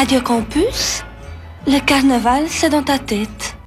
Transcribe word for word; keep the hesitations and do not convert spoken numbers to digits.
Radio Campus, le carnaval, c'est dans ta tête.